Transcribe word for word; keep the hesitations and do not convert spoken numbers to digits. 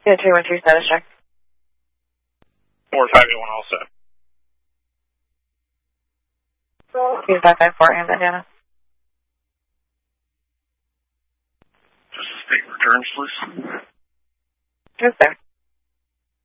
Yeah, two one two status check. four five eight one also. two five five four, and Bandana. Just a state returns, please. Yes, sir.